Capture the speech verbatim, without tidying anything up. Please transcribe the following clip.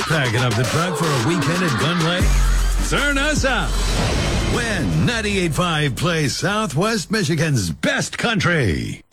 packing up the truck for a weekend at Gun Lake? Turn us up when ninety-eight point five plays Southwest Michigan's best country.